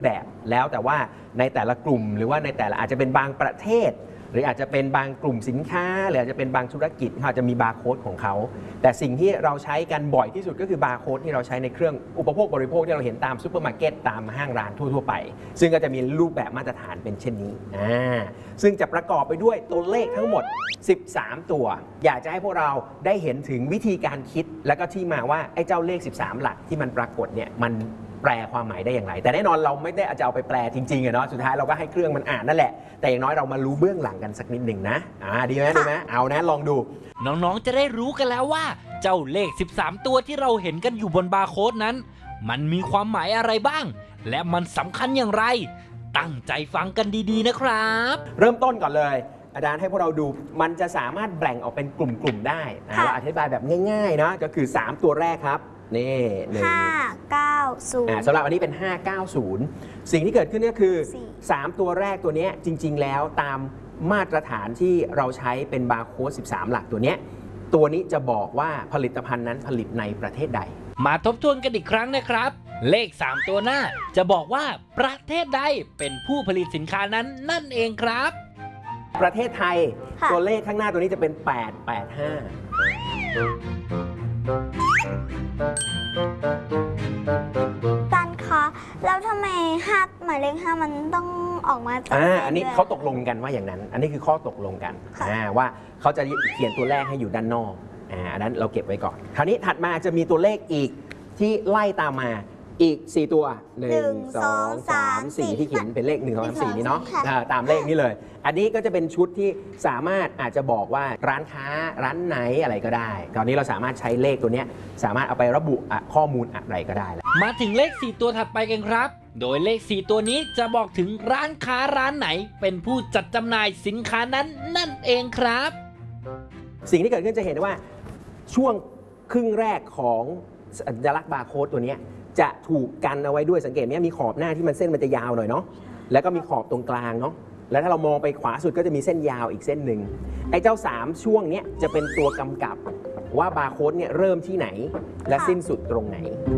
แบบแล้วแต่ว่าในแต่ละกลุ่มหรือว่าในแต่ละอาจจะเป็นบางประเทศหรืออาจจะเป็นบางกลุ่มสินค้าหรืออาจจะเป็นบางธุรกิจเขาอาจจะมีบาร์โค้ดของเขาแต่สิ่งที่เราใช้กันบ่อยที่สุดก็คือบาร์โค้ดที่เราใช้ในเครื่องอุปโภคบริโภคที่เราเห็นตามซูเปอร์มาร์เก็ตตามห้างร้านทั่วๆไปซึ่งก็จะมีรูปแบบมาตรฐานเป็นเช่นนี้ซึ่งจะประกอบไปด้วยตัวเลขทั้งหมด13ตัวอยากจะให้พวกเราได้เห็นถึงวิธีการคิดและก็ที่มาว่าไอ้เจ้าเลข13หลักที่มันปรากฏเนี่ยมันแปลความหมายได้อย่างไรแต่แน่นอนเราไม่ได้จะเอาไปแปลจริงๆเนาะสุดท้ายเราก็ให้เครื่องมันอ่านนั่นแหละแต่อย่างน้อยเรามารู้เบื้องหลังกันสักนิดหนึ่งนะดีไหมเอานะลองดูน้องๆจะได้รู้กันแล้วว่าเจ้าเลข13ตัวที่เราเห็นกันอยู่บนบาร์โค้ดนั้นมันมีความหมายอะไรบ้างและมันสำคัญอย่างไรตั้งใจฟังกันดีๆนะครับเริ่มต้นก่อนเลยอาจารย์ให้พวกเราดูมันจะสามารถแบ่งออกเป็นกลุ่มๆได้เราอธิบายแบบง่ายๆนะก็คือ3ตัวแรกครับนี่ 590 สำหรับอันนี้เป็น590สิ่งที่เกิดขึ้นก็คือ3ตัวแรกตัวนี้จริงๆแล้วตามมาตรฐานที่เราใช้เป็นบาร์โค้ด13หลักตัวนี้จะบอกว่าผลิตภัณฑ์นั้นผลิตในประเทศใดมาทบทวนกันอีกครั้งนะครับเลข3ตัวหน้าจะบอกว่าประเทศใดเป็นผู้ผลิตสินค้านั้นนั่นเองครับประเทศไทยตัวเลขข้างหน้าตัวนี้จะเป็น885 ตันคะแล้วทำไมหมายเลข5มันต้องออกมาจากอันนี้เขาตกลงกันว่าอย่างนั้นอันนี้คือข้อตกลงกันว่าเขาจะเขียนตัวแรกให้อยู่ด้านนอกอันนั้นเราเก็บไว้ก่อนคราวนี้ถัดมาจะมีตัวเลขอีกที่ไล่ตามมาอีก4ตัว1 2 3 4ที่เขียนเป็นเลข1 2 3 4นี้เนาะตามเลขนี้เลยอันนี้ก็จะเป็นชุดที่สามารถอาจจะบอกว่าร้านค้าร้านไหนอะไรก็ได้ตอนนี้เราสามารถใช้เลขตัวนี้สามารถเอาไประบุข้อมูลอะไรก็ได้แล้วมาถึงเลข4ตัวถัดไปกันครับโดยเลข4ตัวนี้จะบอกถึงร้านค้าร้านไหนเป็นผู้จัดจำหน่ายสินค้านั้นนั่นเองครับสิ่งที่เกิดขึ้นจะเห็นว่าช่วงครึ่งแรกของสัญลักษณ์บาร์โค้ดตัวนี้จะถูกกันเอาไว้ด้วยสังเกตไหมมีขอบหน้าที่มันเส้นมันจะยาวหน่อยเนาะแล้วก็มีขอบตรงกลางเนาะแล้วถ้าเรามองไปขวาสุดก็จะมีเส้นยาวอีกเส้นหนึ่งไอ้เจ้า3ช่วงนี้จะเป็นตัวกำกับว่าบาร์โค้ดเนี่ยเริ่มที่ไหนและสิ้นสุดตรงไหน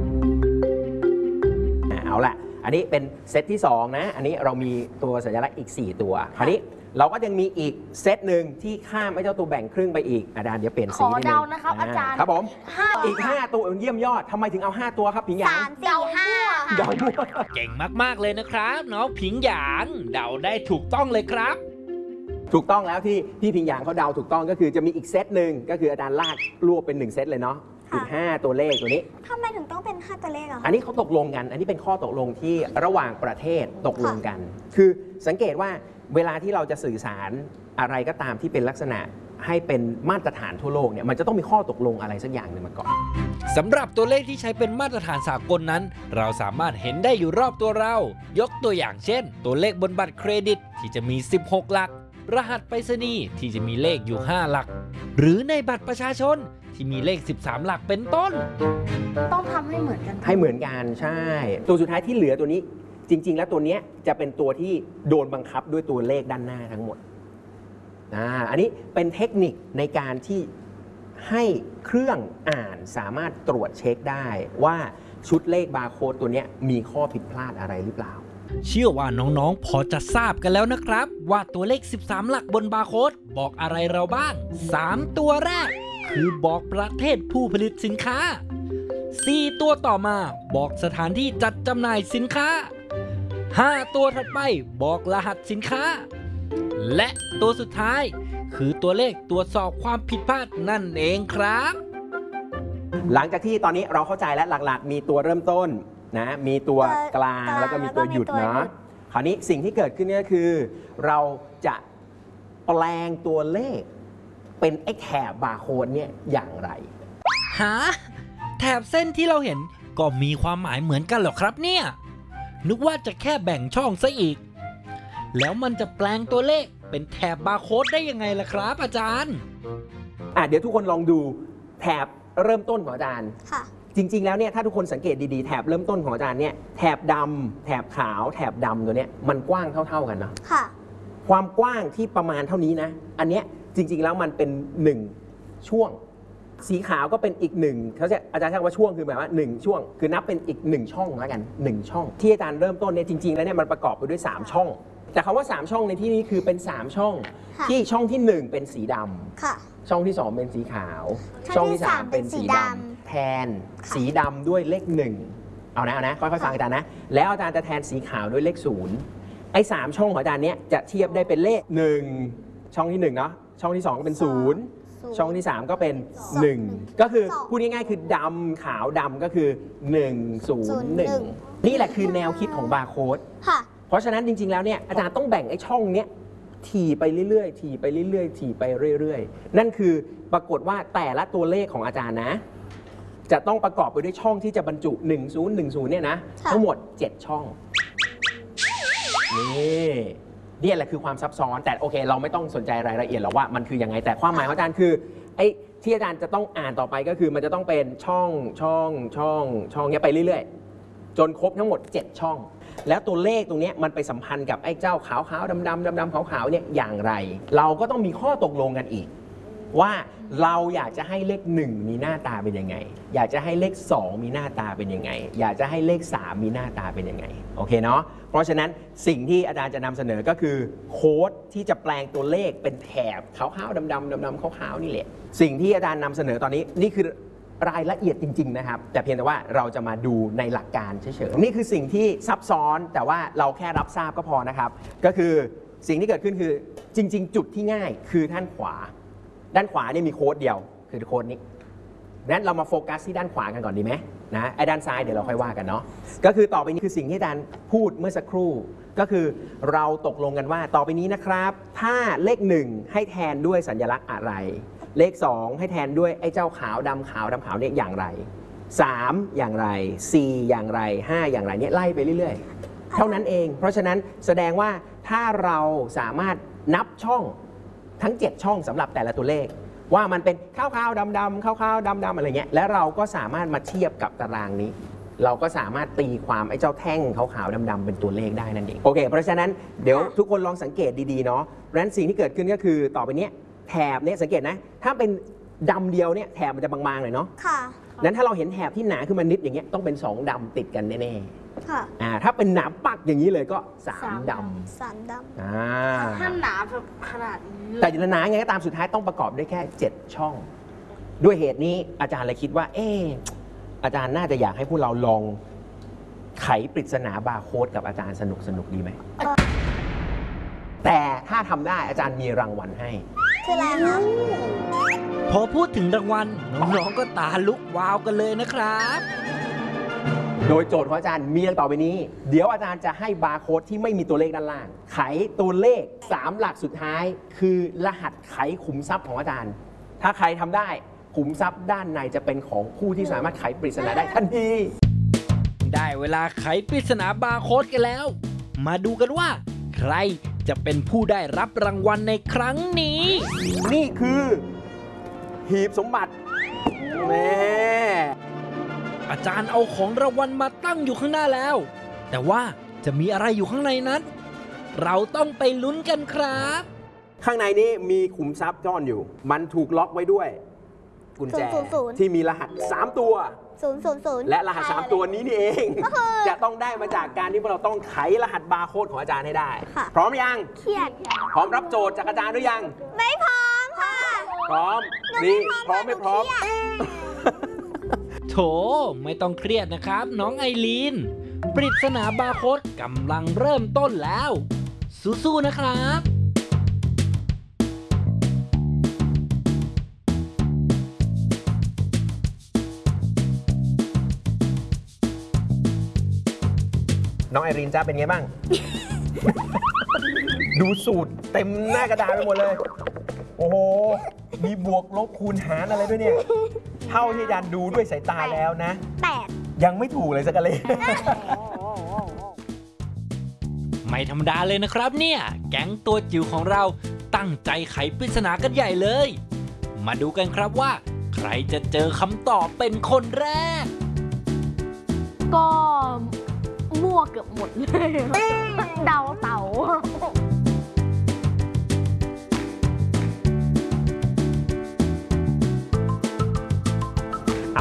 เอาละอันนี้เป็นเซตที่2นะอันนี้เรามีตัวสัญลักษณ์อีก4ตัวคราวนี้เราก็ยังมีอีกเซตหนึ่งที่ข้ามไอ้เจ้าตัวแบ่งครึ่งไปอีกอาจารย์เดี๋ยวเปลี่ยนสีนิดนึงขอเดานะครับอาจารย์ครับผมอีก5ตัวเยี่ยมยอดทำไมถึงเอา5ตัวครับผิงหยาง 3 4 5 เดาเก่งมากๆเลยนะครับน้องผิงหยางเดาได้ถูกต้องเลยครับถูกต้องแล้วที่พี่ผิงหยางเขาเดาถูกต้องก็คือจะมีอีกเซตหนึ่งก็คืออาจารย์ลากรวบเป็น1เซตเลยเนาะอีก5ตัวเลขตัวนี้ทำไมถึงต้องเป็น5ตัวเลขอ่ะอันนี้เขาตกลงกันอันนี้เป็นข้อตกลงที่ระหว่างประเทศตกลงกันคือสังเกตว่าเวลาที่เราจะสื่อสารอะไรก็ตามที่เป็นลักษณะให้เป็นมาตรฐานทั่วโลกเนี่ยมันจะต้องมีข้อตกลงอะไรสักอย่างหนึ่งมาก่อนสำหรับตัวเลขที่ใช้เป็นมาตรฐานสากลนั้นเราสามารถเห็นได้อยู่รอบตัวเรายกตัวอย่างเช่นตัวเลขบนบัตรเครดิตที่จะมี16หลักรหัสไปรษณีย์ที่จะมีเลขอยู่5หลักหรือในบัตรประชาชนที่มีเลข13หลักเป็นต้นต้องทำให้เหมือนกันให้เหมือนกันใช่ตัวสุดท้ายที่เหลือตัวนี้จริงๆแล้วตัวนี้จะเป็นตัวที่โดนบังคับด้วยตัวเลขด้านหน้าทั้งหมดอันนี้เป็นเทคนิคในการที่ให้เครื่องอ่านสามารถตรวจเช็คได้ว่าชุดเลขบาร์โค้ดตัวนี้มีข้อผิดพลาดอะไรหรือเปล่าเชื่อว่าน้องๆพอจะทราบกันแล้วนะครับว่าตัวเลข13หลักบนบาร์โค้ดบอกอะไรเราบ้าง3ตัวแรกคือบอกประเทศผู้ผลิตสินค้า4ตัวต่อมาบอกสถานที่จัดจำหน่ายสินค้า5ตัวถัดไปบอกรหัสสินค้าและตัวสุดท้ายคือตัวเลขตรวจสอบความผิดพลาดนั่นเองครับหลังจากที่ตอนนี้เราเข้าใจและหลักๆมีตัวเริ่มต้นนะมีตัวกลางแล้วก็มีตัวหยุดนะคราวนี้สิ่งที่เกิดขึ้นก็คือเราจะแปลงตัวเลขเป็นไอ้แถบบาร์โค้ดเนี่ยอย่างไรฮะแถบเส้นที่เราเห็นก็มีความหมายเหมือนกันเหรอครับเนี่ยนึกว่าจะแค่แบ่งช่องซะอีกแล้วมันจะแปลงตัวเลขเป็นแถบบาร์โค้ดได้ยังไงล่ะครับอาจารย์เดี๋ยวทุกคนลองดูแถบเริ่มต้นของอาจารย์จริงๆแล้วเนี่ยถ้าทุกคนสังเกตดีๆแถบเริ่มต้นของอาจารย์เนี่ยแถบดำแถบขาวแถบดำตัวเนี้ยมันกว้างเท่าๆกันเนาะความกว้างที่ประมาณเท่านี้นะอันเนี้ยจริงๆแล้วมันเป็น1ช่วงสีขาวก็เป็นอีกหนึ่งเขาจะอาจารย์ใช้คำว่าช่วงคือหมายว่า1ช่วงคือนับเป็นอีก1ช่องแล้วกัน1ช่องที่อาจารย์เริ่มต้นเนี่ยจริงๆแล้วเนี่ยมันประกอบไปด้วย3ช่องแต่คำว่า3ช่องในที่นี้คือเป็น3ช่องที่ช่องที่1เป็นสีดำค่ะช่องที่2เป็นสีขาวช่องที่ที่ 3 เป็นสีดำแทนสีดำด้วยเลข1เอานะค่อยๆฟังอาจารย์นะแล้วอาจารย์จะแทนสีขาวด้วยเลข0ไอ้3ช่องของอาจารย์เนี้ยจะเทียบได้เป็นเลข1ช่องที่1เนาะช่องที่2ก็เป็น0ช่องที่3ก็เป็น1ก็คือพูดง่ายๆคือดำขาวดำก็คือ101นี่แหละคือแนวคิดของบาร์โค้ดเพราะฉะนั้นจริงๆแล้วเนี่ยอาจารย์ต้องแบ่งไอ้ช่องเนี้ยถี่ไปเรื่อยๆถี่ไปเรื่อยๆถี่ไปเรื่อยๆนั่นคือปรากฏว่าแต่ละตัวเลขของอาจารย์นะจะต้องประกอบไปด้วยช่องที่จะบรรจุ1010เนี่ยนะทั้งหมด7ช่องนี่แหละคือความซับซ้อนแต่โอเคเราไม่ต้องสนใจรายละเอียดหรอกว่ามันคือยังไงแต่ความหมายของอาจารย์คือไอ้ที่อาจารย์จะต้องอ่านต่อไปก็คือมันจะต้องเป็นช่องเนี้ยไปเรื่อยๆจนครบทั้งหมด7ช่องแล้วตัวเลขตรงนี้มันไปสัมพันธ์กับไอ้เจ้าขาวๆดำๆขาวๆเนี่ยอย่างไรเราก็ต้องมีข้อตกลงกันอีกว่าเราอยากจะให้เลข1มีหน้าตาเป็นยังไงอยากจะให้เลข2มีหน้าตาเป็นยังไงอยากจะให้เลข3มีหน้าตาเป็นยังไงโอเคเนาะเพราะฉะนั้นสิ่งที่อาจารย์จะนำเสนอก็คือโค้ดที่จะแปลงตัวเลขเป็นแถบขาวๆดำๆขาวๆนี่แหละสิ่งที่อาจารย์นำเสนอตอนนี้นี่คือรายละเอียดจริงๆนะครับแต่เพียงแต่ว่าเราจะมาดูในหลักการเฉยๆนี่คือสิ่งที่ซับซ้อนแต่ว่าเราแค่รับทราบก็พอนะครับก็คือสิ่งที่เกิดขึ้นคือจริงๆจุดที่ง่ายคือด้านขวานี่มีโค้ดเดียวคือโค้ดนี้นั้นเรามาโฟกัสที่ด้านขวากันก่อนดีไหมนะไอ้ด้านซ้ายเดี๋ยวเราค่อยว่ากันเนาะก็คือต่อไปนี้คือสิ่งที่อาจารย์พูดเมื่อสักครู่ก็คือเราตกลงกันว่าต่อไปนี้นะครับถ้าเลข1ให้แทนด้วยสัญลักษณ์อะไรเลข2ให้แทนด้วยไอ้เจ้าขาวดำขาวเนี่ยอย่างไร3อย่างไร4อย่างไร5อย่างไรเนี่ยไล่ไปเรื่อยๆเท่านั้นเองเพราะฉะนั้นแสดงว่าถ้าเราสามารถนับช่องทั้ง7ช่องสำหรับแต่ละตัวเลขว่ามันเป็นขาวๆดำๆขาวๆดำๆอะไรเงี้ยแล้วเราก็สามารถมาเทียบกับตารางนี้เราก็สามารถตีความไอ้เจ้าแท่งขาวๆดำๆเป็นตัวเลขได้นั่นเองโอเคเพราะฉะนั้นเดี๋ยวทุกคนลองสังเกตดีๆเนาะเพราะฉะนั้นสิ่งที่เกิดขึ้นก็คือต่อไปนี้แถบเนี่ยสังเกตนะถ้าเป็นดำเดียวเนี่ยแถบมันจะบางๆเลยเนาะค่ะนั้นถ้าเราเห็นแถบที่หนาขึ้นมานิดอย่างเงี้ยต้องเป็น2ดำติดกันแน่ๆค่ะถ้าเป็นหนาปักอย่างนี้เลยก็3ดำถ้าหนาแบบขนาดนี้แต่หนาไงก็ตามสุดท้ายต้องประกอบด้วยแค่7ช่องด้วยเหตุนี้อาจารย์เลยคิดว่าอาจารย์น่าจะอยากให้พวกเราลองไขปริศนาบาร์โค้ดกับอาจารย์สนุกดีไหมแต่ถ้าทำได้อาจารย์มีรางวัลให้คืออะไรคะพอพูดถึงรางวัลน้องๆก็ตาลุกวาวกันเลยนะครับโดยโจทย์ของอาจารย์มีดังต่อไปนี้เดี๋ยวอาจารย์จะให้บาร์โค้ดที่ไม่มีตัวเลขด้านล่างไขตัวเลข3หลักสุดท้ายคือรหัสไขขุมทรัพย์ของอาจารย์ถ้าใครทำได้ขุมทรัพย์ด้านในจะเป็นของผู้ที่สามารถไขปริศนาได้ทันทีได้เวลาไขปริศนาบาร์โค้ดกันแล้วมาดูกันว่าใครจะเป็นผู้ได้รับรางวัลในครั้งนี้นี่คือหีบสมบัติแม่อาจารย์เอาของรางวัลมาตั้งอยู่ข้างหน้าแล้วแต่ว่าจะมีอะไรอยู่ข้างในนั้นเราต้องไปลุ้นกันครับข้างในนี้มีขุมทรัพย์ซ่อนอยู่มันถูกล็อกไว้ด้วยกุญแจที่มีรหัส3ตัว 000 และรหัส3ตัวนี้นี่เองจะต้องได้มาจากการที่พวกเราต้องไขรหัสบาร์โค้ดของอาจารย์ให้ได้พร้อมยังเครียดพร้อมรับโจทย์จากอาจารย์หรือยังไม่พร้อมค่ะพร้อมดีพร้อมไม่พร้อมโถไม่ต้องเครียดนะครับน้องไอรีนปริศนาบาร์โค้ดกำลังเริ่มต้นแล้วสู้ๆนะครับน้องไอรีนจ้าเป็นไงบ้าง ดูสูตรเต็มหน้ากระดาษไปหมดเลยโอ้โหมีบวกลบคูณหารอะไรด้วยเนี่ยเท่าที่อาจารย์ดูด้วยสายตาแล้วนะ8ยังไม่ถูกเลยสักเลยไม่ธรรมดาเลยนะครับเนี่ยแก๊งตัวจิ๋วของเราตั้งใจไขปริศนากันใหญ่เลยมาดูกันครับว่าใครจะเจอคำตอบเป็นคนแรกก็มั่วเกือบหมดเลยเดาเต๋า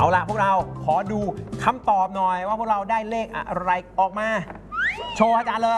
ละพวกเราขอดูคำตอบหน่อยว่าพวกเราได้เลขอะไรออกมา โชว์อาจารย์เลย